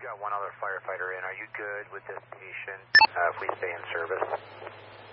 got one other firefighter in. Are you good with this patient if we stay in service?